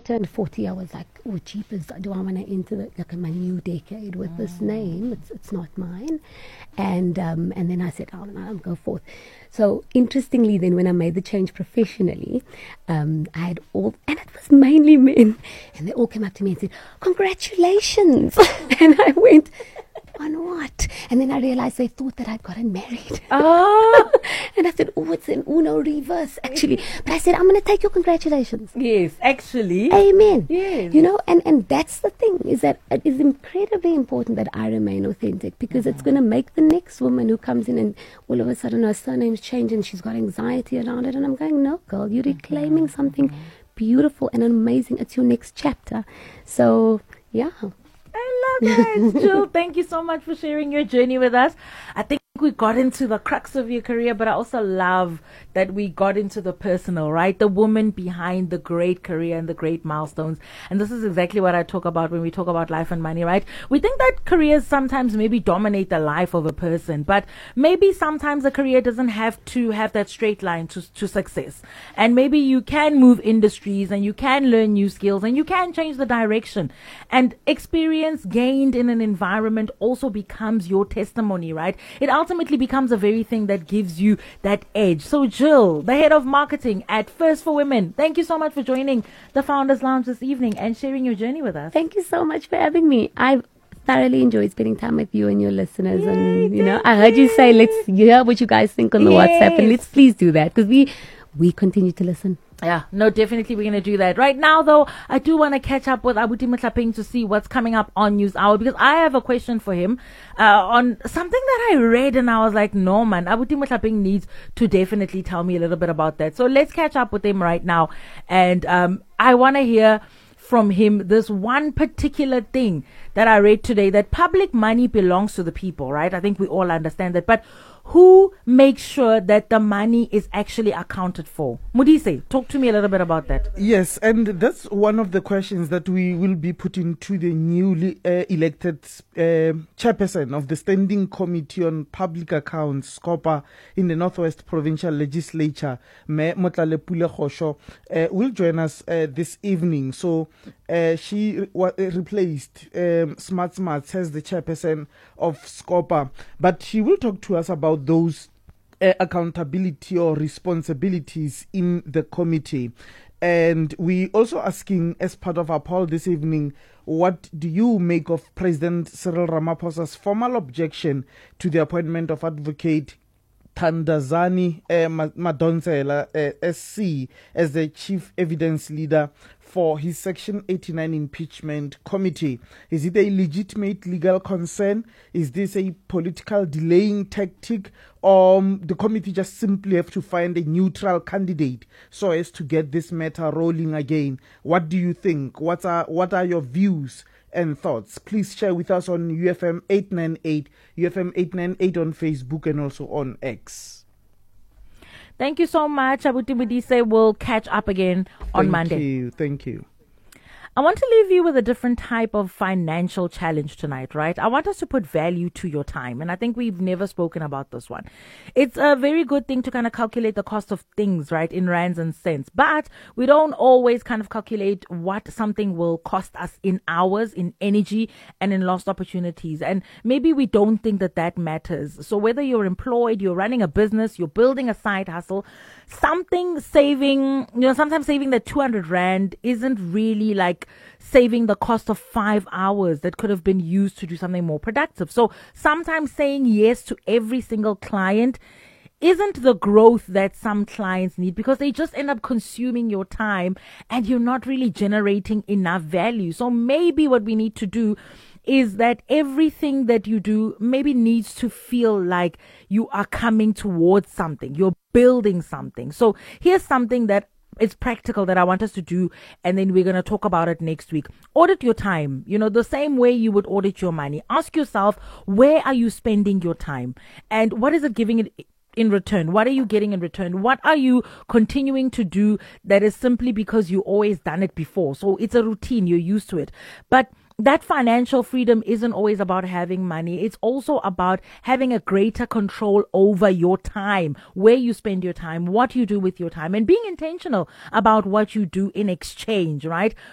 turned 40, I was like, oh, jeepers, do I want to enter my new decade with this name? It's not mine. And then I said, oh, no, I'll go forth. So interestingly, then when I made the change professionally, I had all, and it was mainly men, and they all came up to me and said, congratulations. And I went, on what? And then I realized they thought that I'd gotten married. Oh. And I said, oh, it's an Uno reverse, actually. But I said, I'm going to take your congratulations. Yes, actually. Amen. Yes. You know, and that's the thing, is that it is incredibly important that I remain authentic, because it's going to make the next woman who comes in and all of a sudden her surname's changed and she's got anxiety around it. And I'm going, no, girl, you're reclaiming something beautiful and amazing. It's your next chapter. So, yeah. I love that. Jill, thank you so much for sharing your journey with us. I think we got into the crux of your career, but I also love that we got into the personal, right? The woman behind the great career and the great milestones. And this is exactly what I talk about when we talk about life and money, right? We think that careers sometimes maybe dominate the life of a person, but maybe sometimes a career doesn't have to have that straight line to success. And maybe you can move industries and you can learn new skills and you can change the direction. And experience gained in an environment also becomes your testimony, right? It ultimately becomes a very thing that gives you that edge. So Jill, the head of marketing at First for Women, thank you so much for joining the Founders Lounge this evening and sharing your journey with us. Thank you so much for having me. I've thoroughly enjoyed spending time with you and your listeners. Yay, and, you know, I heard you say, let's hear what you guys think on the WhatsApp, and let's please do that, because we continue to listen. Yeah, no, definitely we're going to do that. Right now, though, I do want to catch up with Abuti Motlhapeng to see what's coming up on News Hour, because I have a question for him on something that I read, and I was like, no, man, Abuti Motlhapeng needs to definitely tell me a little bit about that. So let's catch up with him right now. And I want to hear from him this one particular thing that I read today, that public money belongs to the people, right? I think we all understand that. But who makes sure that the money is actually accounted for? Modise, talk to me a little bit about that. Yes, and that's one of the questions that we will be putting to the newly elected chairperson of the Standing Committee on Public Accounts, SCOPA, in the Northwest Provincial Legislature, Me Motlalepule Khosho, will join us this evening. So she replaced Smart as the chairperson of SCOPA, but she will talk to us about those accountability or responsibilities in the committee. And we also asking, as part of our poll this evening, what do you make of President Cyril Ramaphosa's formal objection to the appointment of Advocate Thandazani Madonsela SC as the chief evidence leader for his Section 89 impeachment committee? Is it a legitimate legal concern? Is this a political delaying tactic? Or the committee just simply have to find a neutral candidate so as to get this matter rolling again? What do you think? What are your views and thoughts? Please share with us on UFM 898, UFM 898 on Facebook and also on X. Thank you so much, Abuti Modise. We'll catch up again on Monday. Thank you. I want to leave you with a different type of financial challenge tonight, right? I want us to put value to your time. And I think we've never spoken about this one. It's a very good thing to kind of calculate the cost of things, right, in rands and cents. But we don't always kind of calculate what something will cost us in hours, in energy, and in lost opportunities. And maybe we don't think that that matters. So whether you're employed, you're running a business, you're building a side hustle, sometimes saving that 200 Rand isn't really like saving the cost of 5 hours that could have been used to do something more productive. So sometimes saying yes to every single client isn't the growth that some clients need, because they just end up consuming your time and you're not really generating enough value. So maybe what we need to do is that everything that you do maybe needs to feel like you are coming towards something, you're building something. So here's something that it's practical that I want us to do, and then we're going to talk about it next week. Audit your time, the same way you would audit your money. Ask yourself, where are you spending your time, and what is it giving it in return? What are you getting in return? What are you continuing to do that is simply because you always done it before? So it's a routine, you're used to it. But that financial freedom isn't always about having money. It's also about having a greater control over your time, where you spend your time, what you do with your time, and being intentional about what you do in exchange, right?